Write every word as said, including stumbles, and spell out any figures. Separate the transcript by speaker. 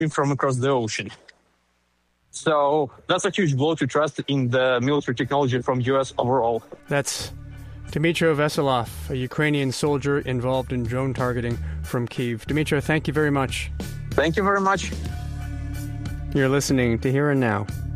Speaker 1: from across the ocean. So that's a huge blow to trust in the military technology from U S overall.
Speaker 2: That's Dmytro Veselov, a Ukrainian soldier involved in drone targeting from Kyiv. Dmytro, thank you very much.
Speaker 1: Thank you very much.
Speaker 2: You're listening to Here and Now.